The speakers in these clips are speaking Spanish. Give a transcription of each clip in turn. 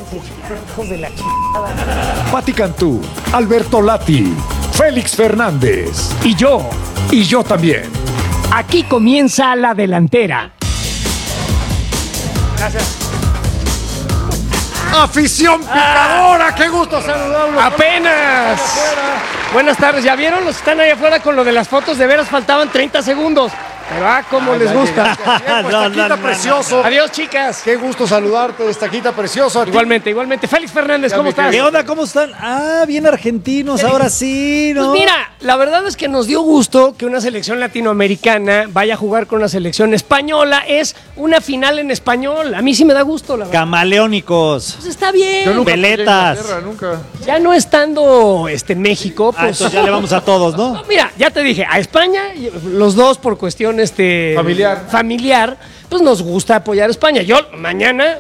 Hijos de la chingada. Pati Cantú, Alberto Lati, Félix Fernández. Y yo. Y yo también. Aquí comienza la delantera. Gracias. ¡Afición picadora! ¡Qué gusto saludarlos! ¡Apenas! Buenas tardes. ¿Ya vieron? Los que están ahí afuera con lo de las fotos. De veras faltaban 30 segundos. Pero cómo les gusta. Estaquita precioso. Adiós, chicas. Qué gusto saludarte, Estaquita precioso. Igualmente. Félix Fernández, ¿cómo estás? ¿Qué onda? ¿Cómo están? Bien argentinos, ahora sí, ¿no? Pues mira, la verdad es que nos dio gusto que una selección latinoamericana vaya a jugar con una selección española. Es una final en español. A mí sí me da gusto, la verdad. Camaleónicos. Pues está bien. Yo nunca Veletas. fui a Inglaterra, nunca. Ya no estando México, pues. Entonces ya le vamos a todos, ¿no? No, mira, ya te dije, a España, los dos por cuestión familiar, pues nos gusta apoyar a España. Yo mañana,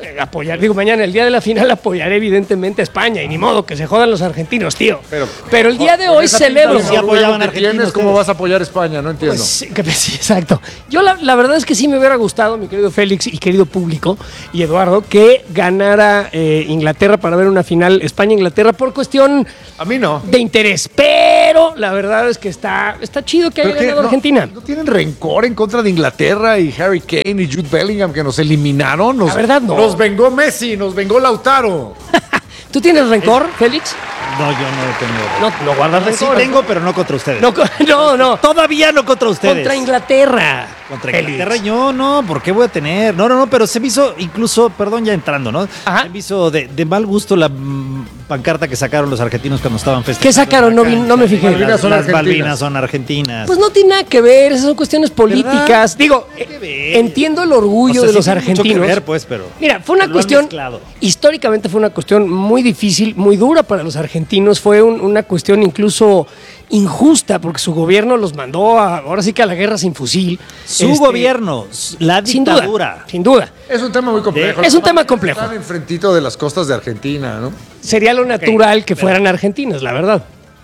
el día de la final apoyaré evidentemente a España, y ni modo que se jodan los argentinos, tío. Pero el día de hoy celebro. Sí apoyaban a Argentina. argentinos. ¿Cómo vas a apoyar a España? No entiendo. Pues, sí, exacto. Yo la verdad es que sí me hubiera gustado, mi querido Félix y querido público, y Eduardo, que ganara Inglaterra para ver una final España-Inglaterra por cuestión A mí no. de interés. Pero la verdad es que está chido que haya ¿Pero qué? ganado Argentina. ¿No tienen rencor en contra de Inglaterra y Harry Kane y Jude Bellingham que nos eliminaron? La verdad, no. Nos vengó Messi, nos vengó Lautaro. ¿Tú tienes rencor, Félix? No, yo no tengo. No guardas Sí rencor. tengo, pero no contra ustedes. No. Todavía no contra ustedes. Contra Inglaterra. Contra Félix. Inglaterra yo no, ¿por qué voy a tener? No, pero se me hizo incluso, perdón, ya entrando, ¿no? Ajá. Se me hizo de mal gusto la pancarta que sacaron los argentinos cuando estaban festejando. ¿Qué sacaron? No me fijé. Malvinas son Las argentinas. Malvinas son argentinas. Pues no tiene nada que ver, esas son cuestiones políticas. Digo, que ver. entiendo el orgullo O sea, de sí los tiene mucho argentinos. que ver, pues, pero Mira, fue una lo han cuestión, mezclado. históricamente fue una cuestión muy difícil, muy dura para los argentinos, fue una cuestión incluso injusta, porque su gobierno los mandó ahora sí que a la guerra sin fusil. Su gobierno, la Sin dictadura. duda. Es un tema muy complejo. Es un tema complejo. Están enfrentito de las costas de Argentina, ¿no? Sería lo natural que fueran argentinas, la verdad.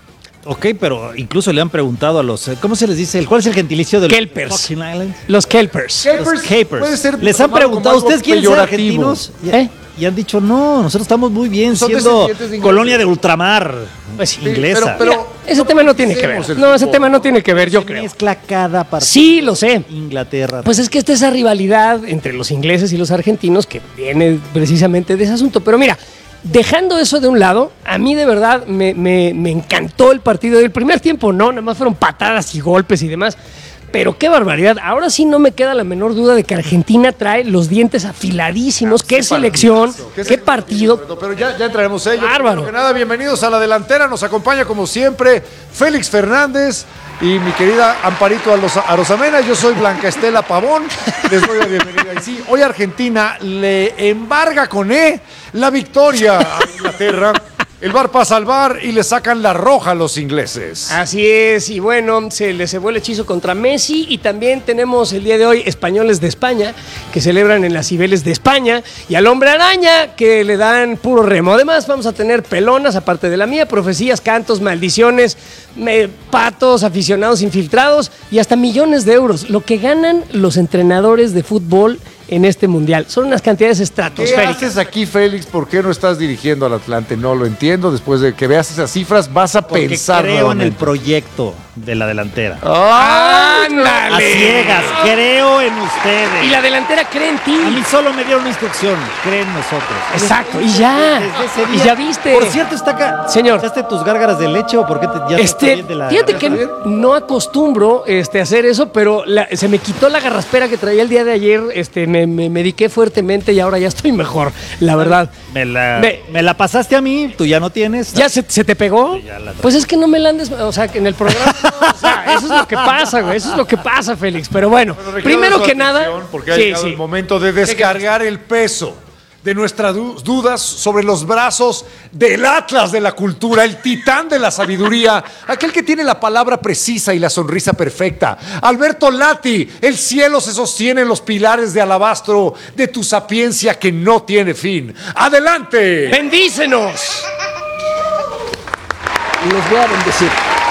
Ok, pero incluso le han preguntado a los, ¿cómo se les dice? ¿Cuál es el gentilicio de los Kelpers. fucking islands? Los Kelpers. Los Capers. puede ser Les han tomado preguntado, como algo ¿ustedes quieren ser peyorativo. argentinos? ¿Eh? Y han dicho, no, nosotros estamos muy bien Son siendo descendientes de ingleses. colonia de ultramar, Pues sí, inglesa. pero- Mira, ese tema no tiene que ver. hacemos el No, ese fútbol, tema no tiene que ver, yo Se creo. mezcla cada partido. Sí, lo sé. Inglaterra. Pues es que esta esa rivalidad entre los ingleses y los argentinos que viene precisamente de ese asunto. Pero mira, dejando eso de un lado, a mí de verdad me encantó el partido del primer tiempo, no, nada más fueron patadas y golpes y demás. Pero qué barbaridad. Ahora sí no me queda la menor duda de que Argentina trae los dientes afiladísimos. Qué selección, qué partido. Pero ya entraremos en ello. Bárbaro. Primero que nada, bienvenidos a la delantera. Nos acompaña como siempre Félix Fernández y mi querida Amparito Arosamena. Yo soy Blanca Estela Pavón. Les doy la bienvenida. Y sí, hoy Argentina le embarga con la victoria a Inglaterra. El VAR pasa al VAR y le sacan la roja a los ingleses. Así es, y bueno, se le cebó el hechizo contra Messi, y también tenemos el día de hoy españoles de España que celebran en las Cibeles de España, y al Hombre Araña que le dan puro remo. Además vamos a tener pelonas, aparte de la mía, profecías, cantos, maldiciones, patos, aficionados infiltrados y hasta millones de euros, lo que ganan los entrenadores de fútbol en este mundial. Son unas cantidades ¿Qué estratosféricas. haces aquí, Félix? ¿Por qué no estás dirigiendo al Atlante? No lo entiendo. Después de que veas esas cifras, vas a Porque pensar creo en el nuevamente. proyecto de la delantera. ¡Ándale! A ciegas, creo en ustedes. Y la delantera cree en ti. A mí solo me dieron una instrucción, creen nosotros. Exacto, y ya. Desde ese Y día. ya viste. Por cierto, está acá. Señor. ¿Echaste tus gárgaras de leche o por qué ya está bien de la Fíjate garganta? que ¿Está bien? no acostumbro hacer eso, pero se me quitó la garraspera que traía el día de ayer. Me mediqué fuertemente y ahora ya estoy mejor, la verdad. Me la pasaste a mí, tú ya no tienes. ¿Ya se te pegó? Ya la traes. Pues es que no me la andes, o sea, que en el programa, no, o sea, eso es lo que pasa, güey, eso es lo que pasa, Félix. Pero bueno, primero que nada, porque ha llegado el momento de descargar el peso de nuestras dudas sobre los brazos del Atlas de la cultura, el titán de la sabiduría, aquel que tiene la palabra precisa y la sonrisa perfecta. Alberto Lati, el cielo se sostiene en los pilares de alabastro de tu sapiencia que no tiene fin. ¡Adelante! bendícenos. Los voy a bendecir.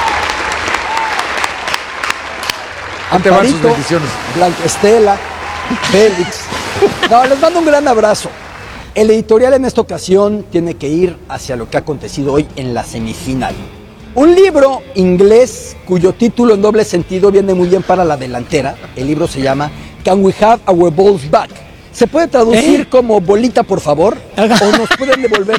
Ahí te van sus Amparito, bendiciones. Blanca Estela, Félix. No, les mando un gran abrazo. El editorial en esta ocasión tiene que ir hacia lo que ha acontecido hoy en la semifinal. Un libro inglés cuyo título en doble sentido viene muy bien para la delantera. El libro se llama Can We Have Our Balls Back? Se puede traducir como bolita, por favor, o nos pueden devolver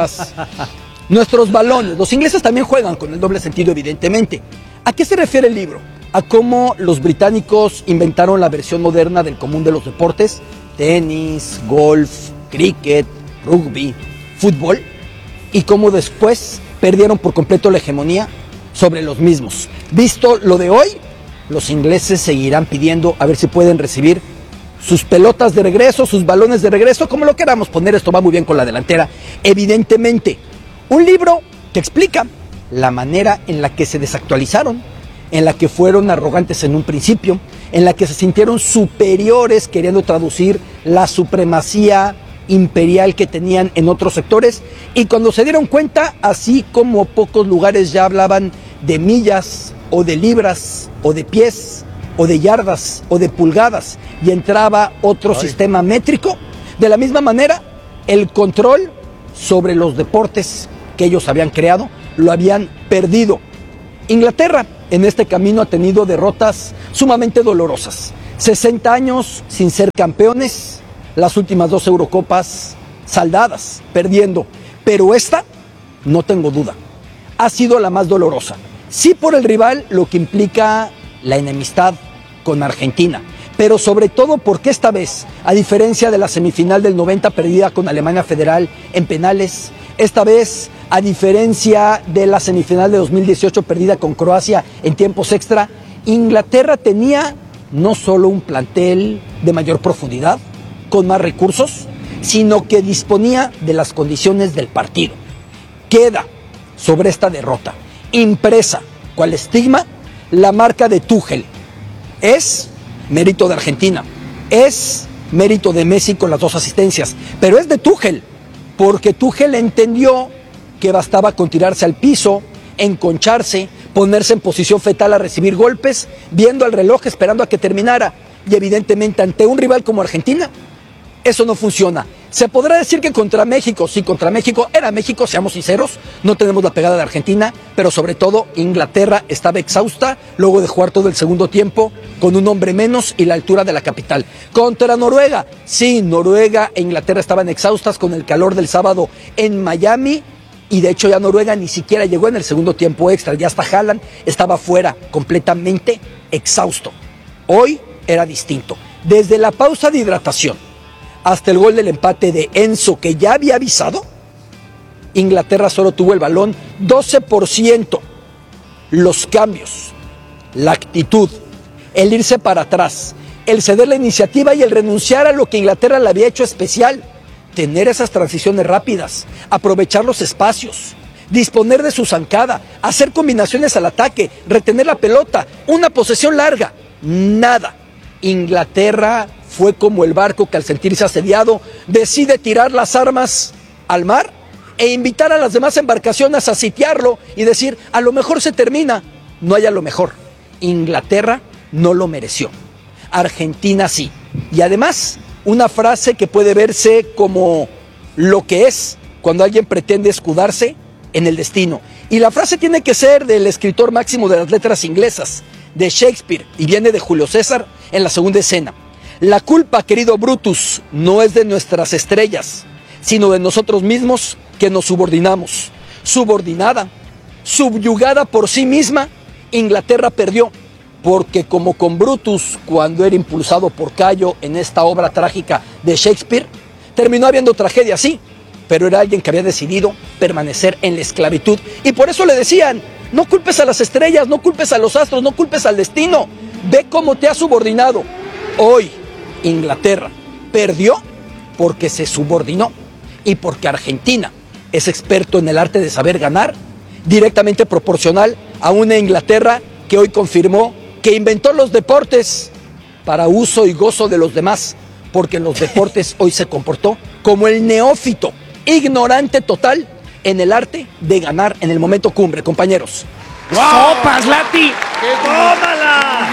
nuestros balones. Los ingleses también juegan con el doble sentido, evidentemente. ¿A qué se refiere el libro? A cómo los británicos inventaron la versión moderna del común de los deportes: tenis, golf, cricket, rugby, fútbol, y cómo después perdieron por completo la hegemonía sobre los mismos. Visto lo de hoy, los ingleses seguirán pidiendo a ver si pueden recibir sus pelotas de regreso, sus balones de regreso, como lo queramos poner. Esto va muy bien con la delantera, evidentemente. Un libro que explica la manera en la que se desactualizaron, en la que fueron arrogantes en un principio, en la que se sintieron superiores queriendo traducir la supremacía imperial que tenían en otros sectores, y cuando se dieron cuenta, así como pocos lugares ya hablaban de millas o de libras o de pies o de yardas o de pulgadas y entraba otro sistema métrico, de la misma manera el control sobre los deportes que ellos habían creado lo habían perdido. Inglaterra en este camino ha tenido derrotas sumamente dolorosas. 60 años sin ser campeones, las últimas 2 Eurocopas saldadas, perdiendo. Pero esta, no tengo duda, ha sido la más dolorosa. Sí, por el rival, lo que implica la enemistad con Argentina, pero sobre todo porque esta vez, a diferencia de la semifinal del 90 perdida con Alemania Federal en penales, esta vez, a diferencia de la semifinal de 2018 perdida con Croacia en tiempos extra, Inglaterra tenía no solo un plantel de mayor profundidad, con más recursos, sino que disponía de las condiciones del partido. Queda sobre esta derrota, impresa cual estigma, la marca de Tuchel. Es mérito de Argentina, es mérito de Messi con las 2 asistencias, pero es de Tuchel, porque Tuchel entendió que bastaba con tirarse al piso, enconcharse, ponerse en posición fetal a recibir golpes, viendo al reloj, esperando a que terminara. Y evidentemente ante un rival como Argentina, eso no funciona. Se podrá decir que contra México, sí, contra México, era México, seamos sinceros, no tenemos la pegada de Argentina, pero sobre todo Inglaterra estaba exhausta luego de jugar todo el segundo tiempo con un hombre menos y la altura de la capital. Contra Noruega, sí, Noruega e Inglaterra estaban exhaustas con el calor del sábado en Miami, y de hecho ya Noruega ni siquiera llegó en el segundo tiempo extra, ya hasta Haaland estaba fuera, completamente exhausto. Hoy era distinto. Desde la pausa de hidratación hasta el gol del empate de Enzo, que ya había avisado, Inglaterra solo tuvo el balón 12%. Los cambios, la actitud, el irse para atrás, el ceder la iniciativa y el renunciar a lo que Inglaterra le había hecho especial, tener esas transiciones rápidas, aprovechar los espacios, disponer de su zancada, hacer combinaciones al ataque, retener la pelota, una posesión larga, nada. Inglaterra fue como el barco que al sentirse asediado decide tirar las armas al mar e invitar a las demás embarcaciones a sitiarlo y decir, a lo mejor se termina. No hay a lo mejor. Inglaterra no lo mereció. Argentina sí. Y además, una frase que puede verse como lo que es cuando alguien pretende escudarse en el destino. Y la frase tiene que ser del escritor máximo de las letras inglesas, de Shakespeare, y viene de Julio César en la segunda escena. La culpa, querido Brutus, no es de nuestras estrellas, sino de nosotros mismos que nos subordinamos. Subordinada, subyugada por sí misma, Inglaterra perdió, porque como con Brutus, cuando era impulsado por Cayo en esta obra trágica de Shakespeare, terminó habiendo tragedia, sí, pero era alguien que había decidido permanecer en la esclavitud. Y por eso le decían, no culpes a las estrellas, no culpes a los astros, no culpes al destino, ve cómo te has subordinado. Hoy, Inglaterra perdió porque se subordinó y porque Argentina es experto en el arte de saber ganar, directamente proporcional a una Inglaterra que hoy confirmó que inventó los deportes para uso y gozo de los demás, porque en los deportes hoy se comportó como el neófito, ignorante total en el arte de ganar en el momento cumbre, compañeros. ¡Sopas, Lati! ¡Tómala!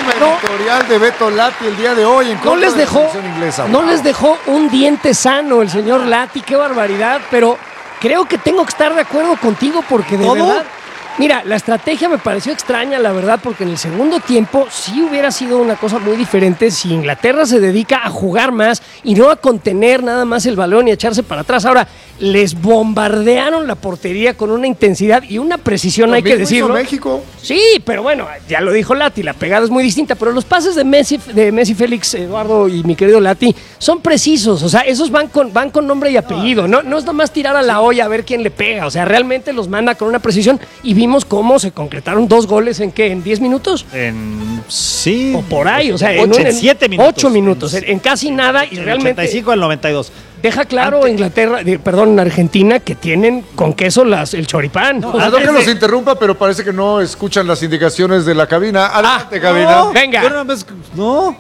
editorial de Beto Lati el día de hoy en No contra les de la dejó, selección inglesa. no Wow. les dejó un diente sano el señor Lati, qué barbaridad, pero creo que tengo que estar de acuerdo contigo porque de ¿Todo? verdad, mira, la estrategia me pareció extraña, la verdad, porque en el segundo tiempo sí hubiera sido una cosa muy diferente si Inglaterra se dedica a jugar más y no a contener nada más el balón y a echarse para atrás. Ahora, les bombardearon la portería con una intensidad y una precisión, Lo hay que mismo hizo decirlo. México. Sí, pero bueno, ya lo dijo Lati, la pegada es muy distinta, pero los pases de Messi, Félix, Eduardo y mi querido Lati son precisos, o sea, esos van con nombre y apellido, no es nomás tirar a la olla a ver quién le pega, o sea, realmente los manda con una precisión y vimos cómo se concretaron 2 goles en ¿qué? ¿En 10 minutos? Sí. O por ahí, o sea, en 7 minutos. 8 minutos, en casi nada y Del realmente 85 al 92. deja claro Argentina que tienen con queso el choripán. O sea, Perdón que los interrumpa, pero parece que no escuchan las indicaciones de la cabina. Adelante, cabina. No, venga. yo nada más- no.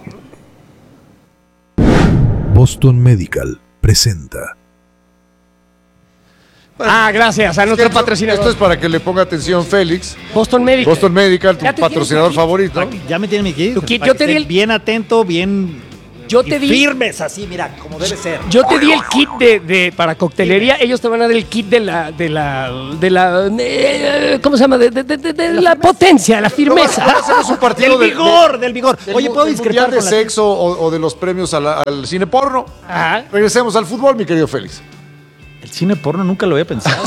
Boston Medical presenta. gracias a nuestro patrocinador. Esto es para que le ponga atención Félix. Boston Medical. Boston Medical, tu Ya te patrocinador tienes favorito. Ya me tienen mi kit. Tu kit, Para yo que te di esté el- bien atento, bien Yo te y di- firmes así, mira, como debe ser. Yo te di el kit para coctelería, ellos te van a dar el kit de la ¿cómo se llama? De la potencia, la firmeza. Ahora hacemos un partido Del vigor. Oye, ¿puedo del discrepar mundial de con la- sexo o de los premios al cine porno? Ajá. Regresemos al fútbol, mi querido Félix. El cine porno nunca lo había pensado.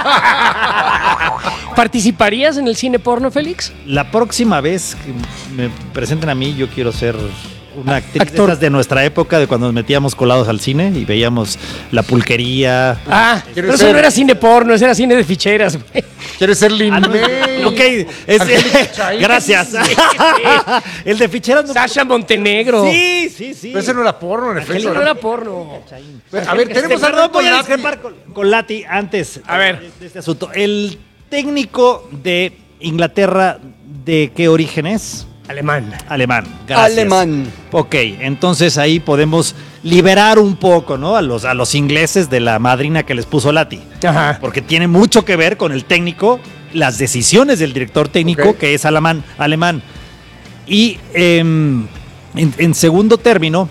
¿Participarías en el cine porno, Félix? La próxima vez que me presenten a mí, yo quiero ser una actriz de Actor. esas de nuestra época, de cuando nos metíamos colados al cine y veíamos la pulquería. Pero eso no era cine porno, eso era cine de ficheras. ¿Quieres ser Lin Ah, no, May? ok, gracias. El de ficheras no. Sasha Montenegro. Sí. Pero ese no era porno, en Eso efecto. no era porno. A ver, tenemos a Perdón, voy a Lati. discrepar con Lati antes A ver. de este asunto. El técnico de Inglaterra, ¿de qué origen es? Alemán. Alemán. Gracias. Alemán. Ok, entonces ahí podemos liberar un poco, ¿no? A los ingleses de la madrina que les puso Lati. Ajá. Porque tiene mucho que ver con el técnico, las decisiones del director técnico, Ok. que es alemán. Y en segundo término,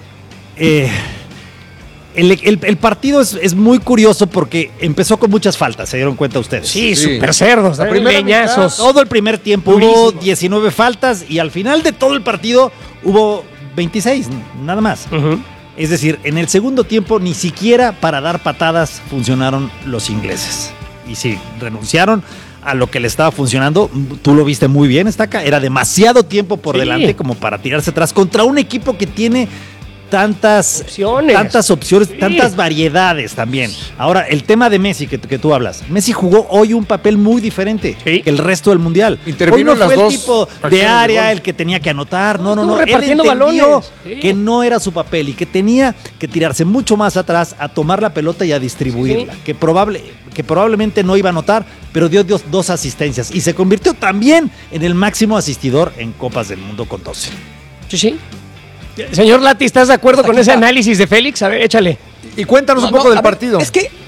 el partido es muy curioso porque empezó con muchas faltas, ¿se dieron cuenta ustedes? Sí, Sí. super cerdos, La primera leñazos. Todo el primer tiempo hubo Durísimos. 19 faltas y al final de todo el partido hubo 26, nada más. Ujú. Es decir, en el segundo tiempo ni siquiera para dar patadas funcionaron los ingleses. Y sí, renunciaron a lo que le estaba funcionando. Tú lo viste muy bien, Estaca. Era demasiado tiempo por Sí. delante como para tirarse atrás contra un equipo que tiene tantas opciones, Sí. tantas variedades también. Ahora, el tema de Messi que tú hablas. Messi jugó hoy un papel muy diferente Sí. que el resto del Mundial. Intervino Hoy en no las fue el dos tipo de acciones de área gol. el que tenía que anotar. No. Estuvo Él repartiendo entendió balones. Sí. que no era su papel y que tenía que tirarse mucho más atrás a tomar la pelota y a distribuirla. Sí. Que probablemente no iba a anotar, pero dio 2 asistencias y se convirtió también en el máximo asistidor en Copas del Mundo con 12. Sí. Señor Lati, ¿estás de acuerdo con ese análisis de Félix? A ver, échale. Y cuéntanos un No, poco a del ver, partido. Es que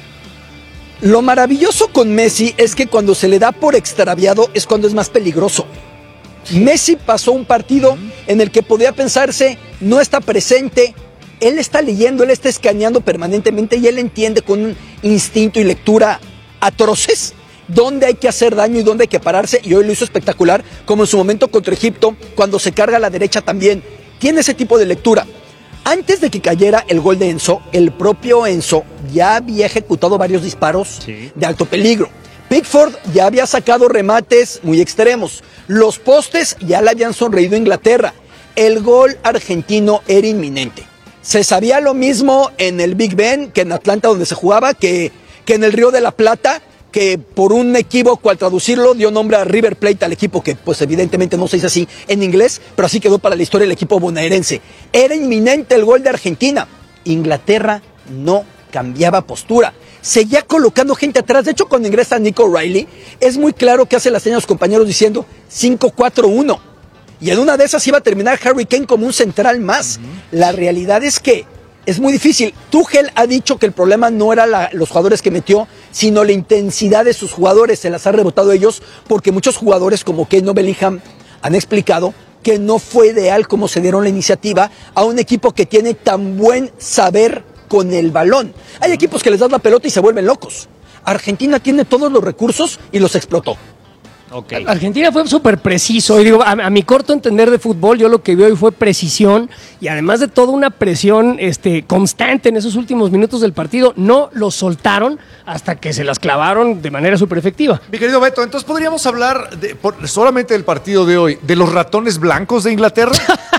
lo maravilloso con Messi es que cuando se le da por extraviado es cuando es más peligroso. Messi pasó un partido en el que podía pensarse, no está presente, él está leyendo, él está escaneando permanentemente y él entiende con un instinto y lectura atroces dónde hay que hacer daño y dónde hay que pararse, y hoy lo hizo espectacular, como en su momento contra Egipto, cuando se carga a la derecha también. Tiene ese tipo de lectura. Antes de que cayera el gol de Enzo, el propio Enzo ya había ejecutado varios disparos de alto peligro. Pickford ya había sacado remates muy extremos. Los postes ya le habían sonreído a Inglaterra. El gol argentino era inminente. Se sabía lo mismo en el Big Ben que en Atlanta, donde se jugaba, que en el Río de la Plata, que por un equívoco al traducirlo dio nombre a River Plate, al equipo que pues evidentemente no se dice así en inglés, pero así quedó para la historia el equipo bonaerense. Era inminente el gol de Argentina. Inglaterra no cambiaba postura. Seguía colocando gente atrás. De hecho, cuando ingresa Nico Riley, es muy claro que hace las señas a los compañeros diciendo 5-4-1. Y en una de esas iba a terminar Harry Kane como un central más. La realidad es que es muy difícil. Tuchel ha dicho que el problema no era los jugadores que metió, sino la intensidad de sus jugadores. Se las ha rebotado ellos porque muchos jugadores como Kane o Bellingham han explicado que no fue ideal como se dieron la iniciativa a un equipo que tiene tan buen saber con el balón. Hay equipos que les das la pelota y se vuelven locos. Argentina tiene todos los recursos y los explotó. Okay. Argentina fue súper preciso. Y digo, a mi corto entender de fútbol, yo lo que vi hoy fue precisión y además de toda una presión constante en esos últimos minutos del partido. No los soltaron hasta que se las clavaron de manera súper efectiva. Mi querido Beto, entonces podríamos hablar solamente del partido de hoy, de los ratones blancos de Inglaterra.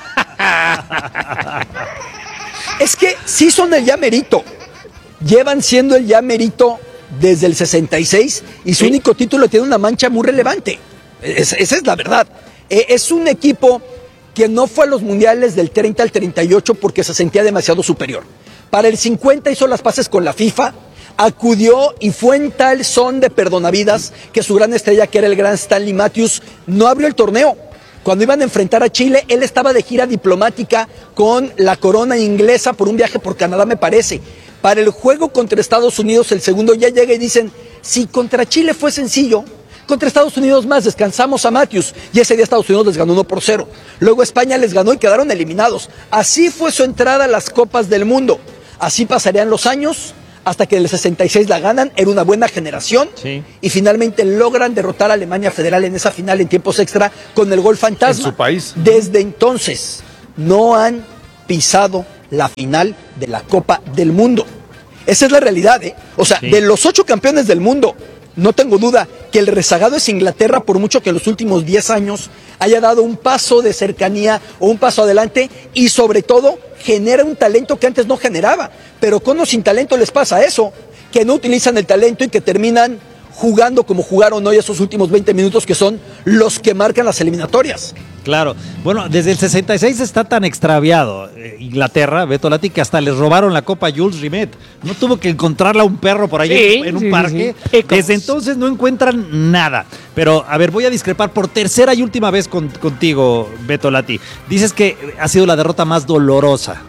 Es que sí son el llamerito. Llevan siendo el llamerito desde el 66 y su único título tiene una mancha muy relevante. Esa es la verdad. Es un equipo que no fue a los mundiales del 30 al 38 porque se sentía demasiado superior. Para el 50 hizo las paces con la FIFA, acudió y fue en tal son de perdonavidas que su gran estrella, que era el gran Stanley Matthews, no abrió el torneo. Cuando iban a enfrentar a Chile, él estaba de gira diplomática con la corona inglesa por un viaje por Canadá, me parece. Para el juego contra Estados Unidos, el segundo ya llega y dicen, si contra Chile fue sencillo, contra Estados Unidos más, descansamos a Matthews. Y ese día Estados Unidos les ganó 1-0. Luego España les ganó y quedaron eliminados. Así fue su entrada a las Copas del Mundo. Así pasarían los años hasta que en el 66 la ganan, era una buena generación. Sí. Y finalmente logran derrotar a Alemania Federal en esa final en tiempos extra con el gol fantasma. En su país. Desde entonces no han pisado la final de la Copa del Mundo. Esa es la realidad, ¿eh? O sea, Sí. de los 8 campeones del mundo, no tengo duda que el rezagado es Inglaterra, por mucho que en los últimos 10 años haya dado un paso de cercanía o un paso adelante y sobre todo genera un talento que antes no generaba. Pero con o sin talento les pasa eso, que no utilizan el talento y que terminan jugando como jugaron hoy esos últimos 20 minutos que son los que marcan las eliminatorias. Claro. Bueno, desde el 66 está tan extraviado Inglaterra, Beto Lati, que hasta les robaron la Copa Jules Rimet. No tuvo que encontrarla un perro por ahí Sí, en un sí, parque. sí. Ecos. Desde entonces no encuentran nada. Pero, a ver, voy a discrepar por tercera y última vez contigo, Beto Lati. Dices que ha sido la derrota más dolorosa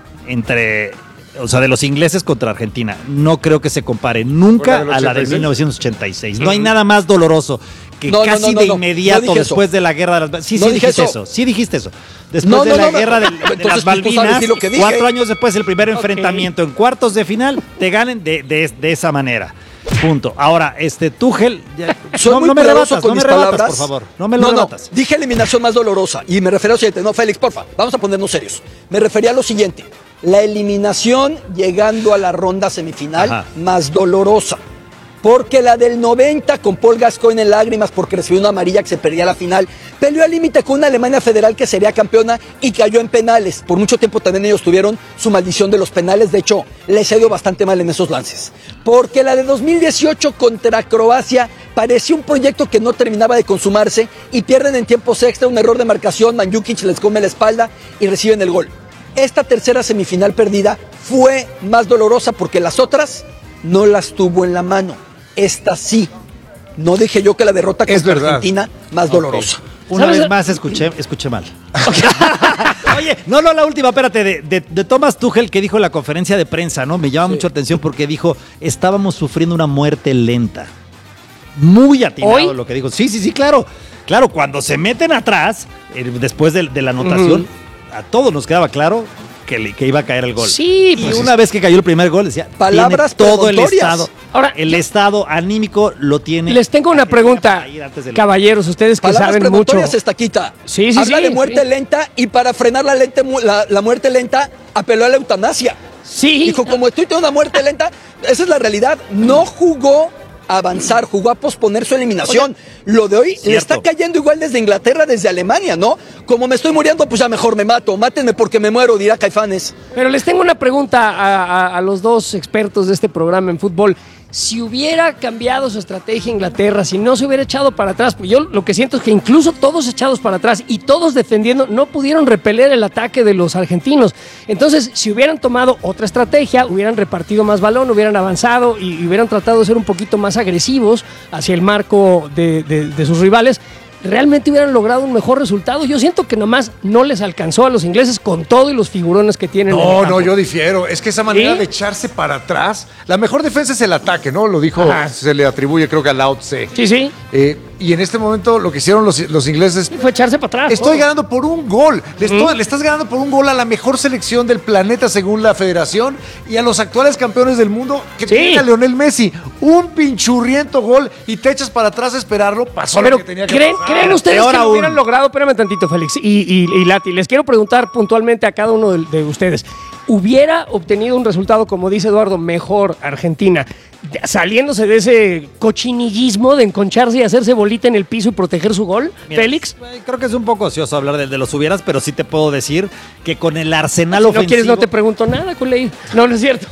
de los ingleses contra Argentina. No creo que se compare nunca ¿Con la del a la de 86? 1986. No hay nada más doloroso que No, casi no de dije inmediato eso. después de la guerra de las... Sí, No sí dije dijiste eso. eso. Sí dijiste eso. Después No, de no, la no, guerra no. de Entonces, las tú sabes Malvinas, decir lo que dije. 4 años después el primer Ok. enfrentamiento en cuartos de final, te ganen de esa manera. Punto. Ahora, Tuchel... Soy muy no me cuidadoso rebatas, con no me mis rebatas, palabras. por favor. No me lo rebatas. Dije eliminación más dolorosa y me refiero a lo siguiente. No, Félix, porfa, vamos a ponernos serios. Me refería a lo siguiente. La eliminación llegando a la ronda semifinal Ajá. más dolorosa. Porque la del 90 con Paul Gascoigne en lágrimas porque recibió una amarilla que se perdía la final, peleó al límite con una Alemania Federal que sería campeona y cayó en penales. Por mucho tiempo también ellos tuvieron su maldición de los penales, de hecho les ha ido bastante mal en esos lances. Porque la de 2018 contra Croacia parecía un proyecto que no terminaba de consumarse y pierden en tiempos extra, un error de marcación, Mandzukic les come la espalda y reciben el gol. Esta tercera semifinal perdida fue más dolorosa porque las otras no las tuvo en la mano. Esta sí. No dije yo que la derrota Es contra verdad. Argentina más dolorosa. Una ¿Sabes? vez más escuché mal. Oye, no, la última, espérate, de Thomas Tuchel que dijo en la conferencia de prensa, ¿no? Me llama mucho la atención porque dijo, estábamos sufriendo una muerte lenta. Muy atinado ¿Hoy? lo que dijo. Sí, claro. Claro, cuando se meten atrás, después de la anotación, a todos nos quedaba claro que iba a caer el gol. Sí, y pues una vez que cayó el primer gol, decía, Palabras tiene todo el premontorias. estado. Ahora, el estado anímico lo tiene. Les tengo una pregunta, para ir antes del- caballeros, ustedes que Palabras saben mucho. premontorias, Estaquita. Sí, Habla sí, de muerte sí. lenta y para frenar la muerte lenta apeló a la eutanasia. Sí. Dijo, como estoy teniendo una muerte lenta, esa es la realidad. No jugó a avanzar, jugó a posponer su eliminación. Lo de hoy le Cierto. está cayendo igual desde Inglaterra, desde Alemania, ¿no? Como me estoy muriendo, pues ya mejor me mato. Mátenme porque me muero, dirá Caifanes. Pero les tengo una pregunta a los dos expertos de este programa en fútbol. Si hubiera cambiado su estrategia Inglaterra, si no se hubiera echado para atrás, pues yo lo que siento es que incluso todos echados para atrás y todos defendiendo, no pudieron repeler el ataque de los argentinos. Entonces, si hubieran tomado otra estrategia, hubieran repartido más balón, hubieran avanzado y hubieran tratado de ser un poquito más agresivos hacia el marco de sus rivales, realmente hubieran logrado un mejor resultado. Yo siento que nomás no les alcanzó a los ingleses con todo y los figurones que tienen en el No, campo. yo difiero. Es que esa manera ¿Sí? de echarse para atrás, la mejor defensa es el ataque, ¿no? Lo dijo, Ajá. se le atribuye creo que a Lao Tse. Sí, sí. Y en este momento lo que hicieron los ingleses... Fue echarse para atrás. Estoy ganando por un gol. Le estás ganando por un gol a la mejor selección del planeta según la federación y a los actuales campeones del mundo que tienen a Lionel Messi. Un pinchurriento gol y te echas para atrás a esperarlo. Pasó lo que tenía que pasar. ¿Creen ustedes que lo hubieran logrado? Espérame tantito, Félix y Lati. Les quiero preguntar puntualmente a cada uno de ustedes. ¿Hubiera obtenido un resultado, como dice Eduardo, mejor Argentina, saliéndose de ese cochinillismo de enconcharse y hacerse bolita en el piso y proteger su gol? Mira, Félix. Creo que es un poco ocioso hablar de los hubieras, pero sí te puedo decir que con el arsenal Si ofensivo... no quieres, no te pregunto nada, Culey. No es cierto.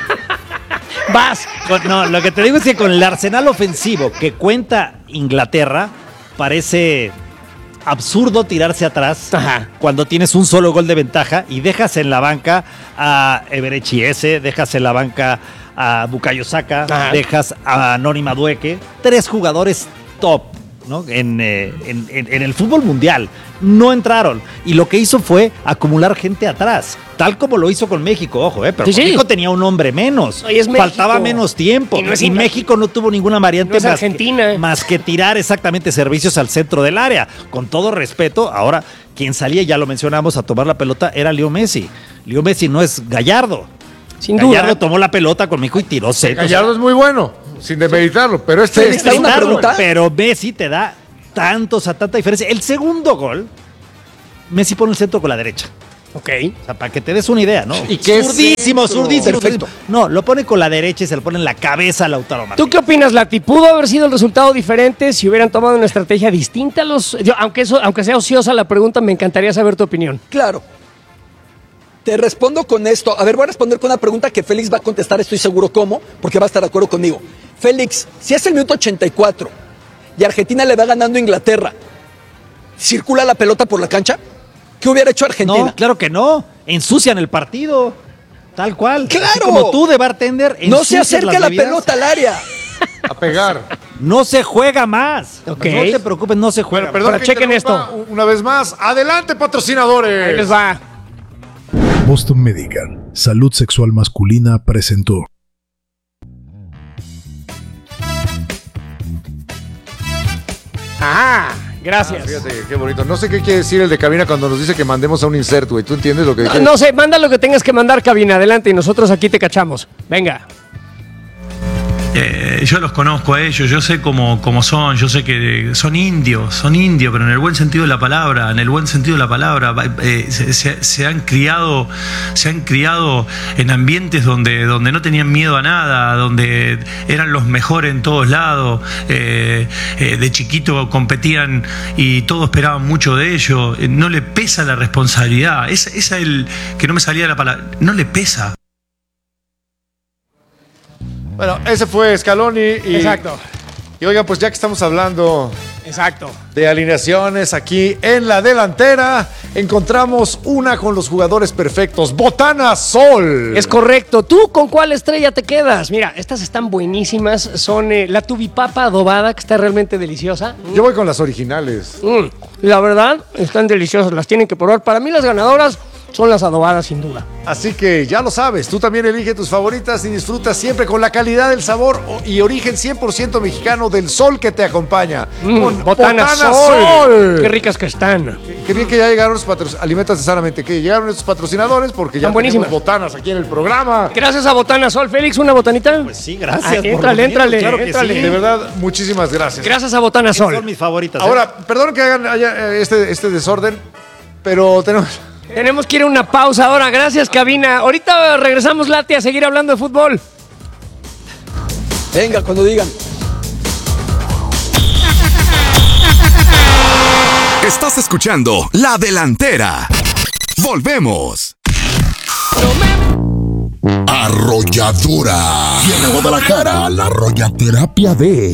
Vas. No, lo que te digo es que con el arsenal ofensivo que cuenta Inglaterra, parece absurdo tirarse atrás cuando tienes un solo gol de ventaja y dejas en la banca a Eberechi Eze, dejas en la banca a Bukayo Saka, dejas a Noni Madueke, 3 jugadores top, ¿no? En el fútbol mundial. No entraron. Y lo que hizo fue acumular gente atrás. Tal como lo hizo con México, ojo, pero México tenía un hombre menos. Faltaba menos tiempo. Y México no tuvo ninguna variante más que tirar exactamente servicios al centro del área. Con todo respeto, ahora quien salía, ya lo mencionamos, a tomar la pelota era Leo Messi. Leo Messi no es Gallardo. Sin duda. Gallardo tomó la pelota con México y tiró centros. Gallardo es muy bueno, sin demeritarlo, pero pero Messi te da tanta diferencia. El segundo gol, Messi pone el centro con la derecha. Ok. O sea, para que te des una idea, ¿no? Y que zurdísimo. Perfecto. No, lo pone con la derecha y se lo pone en la cabeza a Lautaro Martínez. ¿Tú qué opinas, Lati? ¿Pudo haber sido el resultado diferente si hubieran tomado una estrategia distinta a los... aunque sea ociosa la pregunta, me encantaría saber tu opinión. Claro. Te respondo con esto. A ver, voy a responder con una pregunta que Félix va a contestar, estoy seguro cómo, porque va a estar de acuerdo conmigo. Félix, si es el minuto 84 y Argentina le va ganando a Inglaterra, ¿circula la pelota por la cancha? ¿Qué hubiera hecho Argentina? No, claro que no. Ensucian el partido. Tal cual. ¡Claro! Así como tú de bartender. No se acerca la pelota al área. A pegar. No se juega más. Okay. No te preocupes, no se juega. Perdón, pero chequen esto. Una vez más. Adelante, patrocinadores. Ahí les va. Boston Medical, Salud Sexual Masculina presentó. Gracias. Fíjate, qué bonito. No sé qué quiere decir el de cabina cuando nos dice que mandemos a un insert, güey. ¿Tú entiendes lo que dice? No sé, manda lo que tengas que mandar, cabina. Adelante y nosotros aquí te cachamos. Venga. Yo los conozco a ellos, yo sé cómo son, yo sé que son indios, pero en el buen sentido de la palabra, se han criado en ambientes donde no tenían miedo a nada, donde eran los mejores en todos lados, de chiquito competían y todos esperaban mucho de ellos, no le pesa la responsabilidad, esa es el que no me salía la palabra, no le pesa. Bueno, ese fue Scaloni. Exacto. Y oigan, pues ya que estamos hablando Exacto. de alineaciones aquí en la delantera, encontramos una con los jugadores perfectos. Botana Sol. Es correcto. ¿Tú con cuál estrella te quedas? Mira, estas están buenísimas. Son la tubipapa adobada, que está realmente deliciosa. Yo voy con las originales. La verdad, están deliciosas. Las tienen que probar. Para mí las ganadoras son las adobadas, sin duda. Así que ya lo sabes, tú también elige tus favoritas y disfruta siempre con la calidad del sabor y origen 100% mexicano del Sol que te acompaña. Con Botana Sol. Qué ricas que están. Qué bien que ya llegaron los patrocinadores. Aliméntate sanamente, que llegaron estos patrocinadores porque ya tenemos botanas aquí en el programa. Gracias a Botana Sol. Félix, ¿una botanita? Pues sí, gracias. Éntrale. Claro que sí. De verdad, muchísimas gracias. Gracias a Botana Sol. Son mis favoritas. Ahora, perdón que haya este desorden, pero Tenemos que ir a una pausa ahora. Gracias, cabina. Ahorita regresamos, Lati, a seguir hablando de fútbol. Venga, cuando digan. Estás escuchando La Delantera. Volvemos. Arrolladora. Viene a Guadalajara la arrollaterapia de